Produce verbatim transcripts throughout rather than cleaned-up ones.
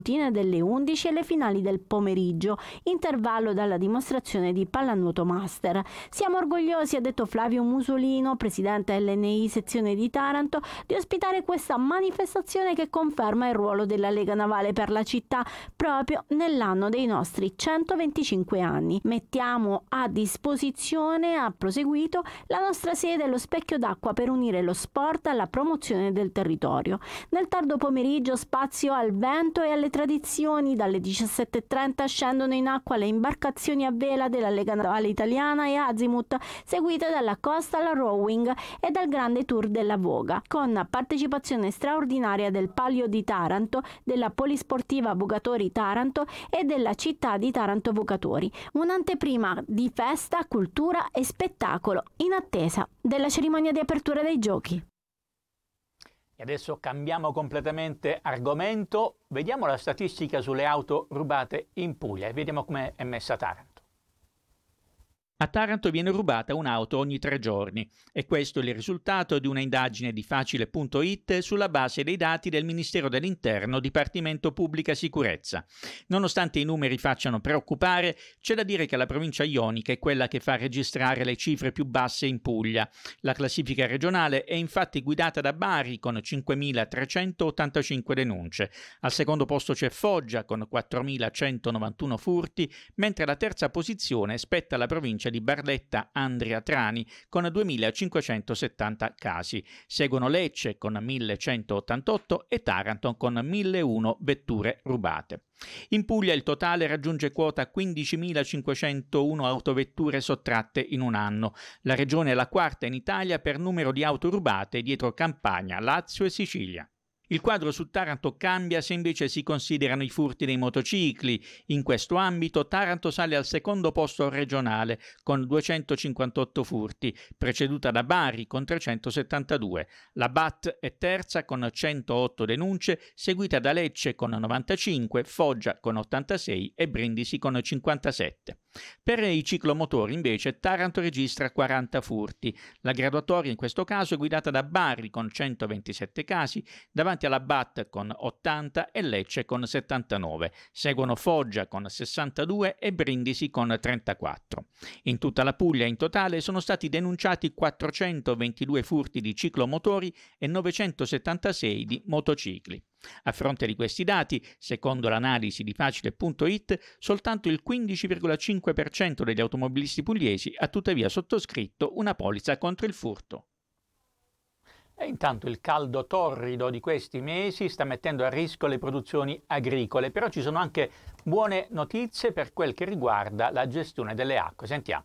delle undici e le finali del pomeriggio, intervallo dalla dimostrazione di pallanuoto master. Siamo orgogliosi, ha detto Flavio Musolino, presidente L N I sezione di Taranto, di ospitare questa manifestazione che conferma il ruolo della Lega Navale per la città proprio nell'anno dei nostri centoventicinque anni. Mettiamo a disposizione, ha proseguito, la nostra sede e lo specchio d'acqua per unire lo sport alla promozione del territorio. Nel tardo pomeriggio spazio al vento e alle tradizioni. Dalle diciassette e trenta scendono in acqua le imbarcazioni a vela della Lega Navale Italiana e Azimut, seguite dalla Coastal Rowing e dal Grande Tour della Voga, con partecipazione straordinaria del Palio di Taranto, della Polisportiva Vogatori Taranto e della Città di Taranto Vogatori. Un'anteprima di festa, cultura e spettacolo in attesa della cerimonia di apertura dei giochi. E adesso cambiamo completamente argomento, vediamo la statistica sulle auto rubate in Puglia e vediamo come è messa Taranto. A Taranto viene rubata un'auto ogni tre giorni e questo è il risultato di una indagine di Facile punto it sulla base dei dati del Ministero dell'Interno, Dipartimento Pubblica Sicurezza. Nonostante i numeri facciano preoccupare, c'è da dire che la provincia ionica è quella che fa registrare le cifre più basse in Puglia. La classifica regionale è infatti guidata da Bari con cinquemilatrecentottantacinque denunce. Al secondo posto c'è Foggia con quattromilacentonovantuno furti, mentre la terza posizione spetta alla provincia di Barletta Andria Trani con duemilacinquecentosettanta casi. Seguono Lecce con millecentottantotto e Taranto con milleuno vetture rubate. In Puglia il totale raggiunge quota quindicimilacinquecentouno autovetture sottratte in un anno. La regione è la quarta in Italia per numero di auto rubate dietro Campania, Lazio e Sicilia. Il quadro su Taranto cambia se invece si considerano i furti dei motocicli. In questo ambito Taranto sale al secondo posto regionale con duecentocinquantotto furti, preceduta da Bari con trecentosettantadue. La B A T è terza con centootto denunce, seguita da Lecce con novantacinque, Foggia con ottantasei e Brindisi con cinquantasette. Per i ciclomotori invece Taranto registra quaranta furti. La graduatoria in questo caso è guidata da Bari con centoventisette casi, davanti alla B A T con ottanta e Lecce con settantanove. Seguono Foggia con sessantadue e Brindisi con trentaquattro. In tutta la Puglia in totale sono stati denunciati quattrocentoventidue furti di ciclomotori e novecentosettantasei di motocicli. A fronte di questi dati, secondo l'analisi di Facile punto it, soltanto il quindici virgola cinque per cento degli automobilisti pugliesi ha tuttavia sottoscritto una polizza contro il furto. E intanto il caldo torrido di questi mesi sta mettendo a rischio le produzioni agricole, però ci sono anche buone notizie per quel che riguarda la gestione delle acque. Sentiamo.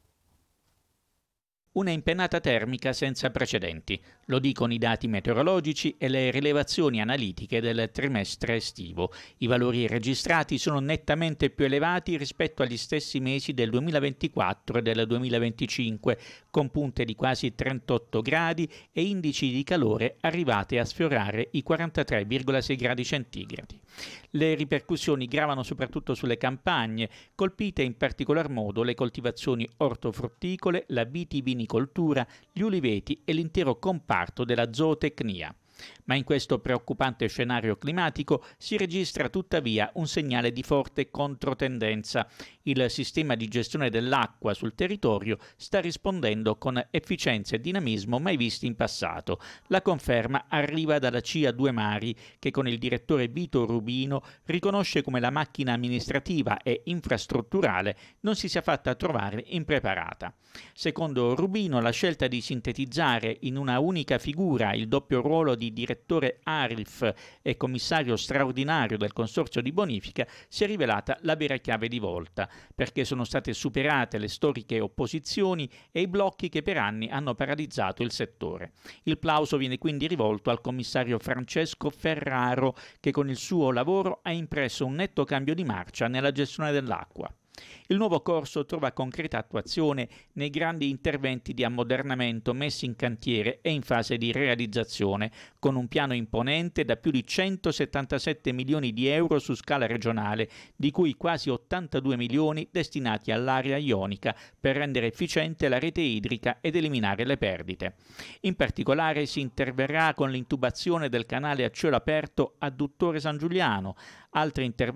Una impennata termica senza precedenti, lo dicono i dati meteorologici e le rilevazioni analitiche del trimestre estivo. I valori registrati sono nettamente più elevati rispetto agli stessi mesi del duemilaventiquattro e del duemilaventicinque, con punte di quasi trentotto gradi e indici di calore arrivati a sfiorare i quarantatré virgola sei gradi centigradi. Le ripercussioni gravano soprattutto sulle campagne, colpite in particolar modo le coltivazioni ortofrutticole, la vitivinicoltura, gli uliveti e l'intero comparto della zootecnia. Ma in questo preoccupante scenario climatico si registra tuttavia un segnale di forte controtendenza. Il sistema di gestione dell'acqua sul territorio sta rispondendo con efficienza e dinamismo mai visti in passato. La conferma arriva dalla C I A Due Mari, che con il direttore Vito Rubino riconosce come la macchina amministrativa e infrastrutturale non si sia fatta trovare impreparata. Secondo Rubino, la scelta di sintetizzare in una unica figura il doppio ruolo di direttore A R I F e commissario straordinario del consorzio di bonifica si è rivelata la vera chiave di volta, perché sono state superate le storiche opposizioni e i blocchi che per anni hanno paralizzato il settore. Il plauso viene quindi rivolto al commissario Francesco Ferraro, che con il suo lavoro ha impresso un netto cambio di marcia nella gestione dell'acqua. Il nuovo corso trova concreta attuazione nei grandi interventi di ammodernamento messi in cantiere e in fase di realizzazione, con un piano imponente da più di centosettantasette milioni di euro su scala regionale, di cui quasi ottantadue milioni destinati all'area ionica per rendere efficiente la rete idrica ed eliminare le perdite. In particolare si interverrà con l'intubazione del canale a cielo aperto Adduttore San Giuliano. Altri interventi